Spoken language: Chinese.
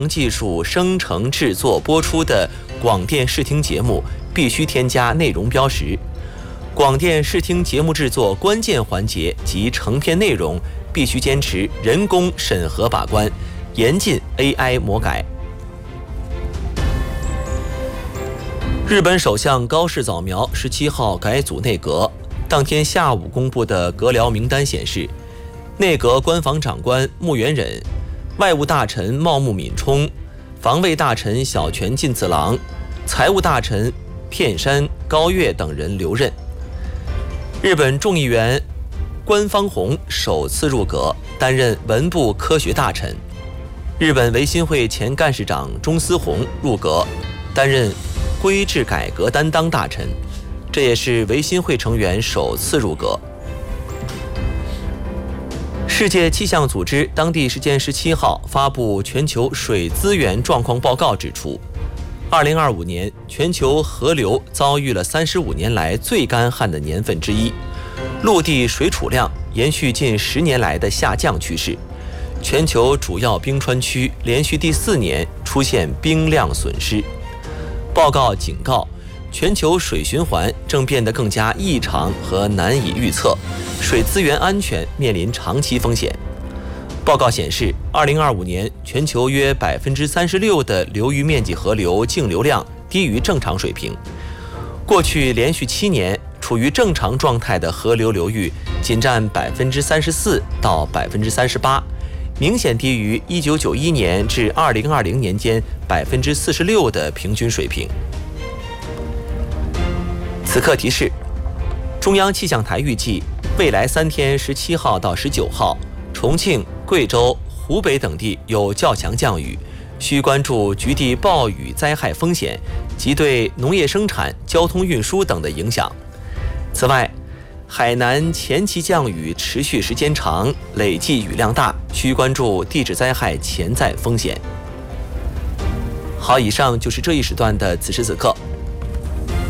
技术生成制作播出的广电视听节目必须添加内容标识。广电视听节目制作关键环节及成片内容必须坚持人工审核把关，严禁 AI 魔改。日本首相高市早苗17号改组内阁，当天下午公布的阁僚名单显示，内阁官房长官木原忍、外务大臣茂木敏充、防卫大臣小泉进次郎、财务大臣片山高月等人留任。日本众议员官方弘首次入阁，担任文部科学大臣。日本维新会前干事长中司宏入阁，担任规制改革担当大臣，这也是维新会成员首次入阁。世界气象组织当地时间17号发布全球水资源状况报告，指出2025年全球河流遭遇了35年来最干旱的年份之一，陆地水储量延续近10年来的下降趋势，全球主要冰川区连续第4年出现冰量损失。报告警告，全球水循环正变得更加异常和难以预测，水资源安全面临长期风险。报告显示，2025年全球约36%的流域面积河流净流量低于正常水平。过去连续7年处于正常状态的河流流域仅占34%到38%，明显低于1991年至2020年间46%的平均水平。此刻提示，中央气象台预计未来3天17号到19号，重庆、贵州、湖北等地有较强降雨，需关注局地暴雨灾害风险及对农业生产、交通运输等的影响。此外，海南前期降雨持续时间长，累计雨量大，需关注地质灾害潜在风险。好，以上就是这一时段的此时此刻。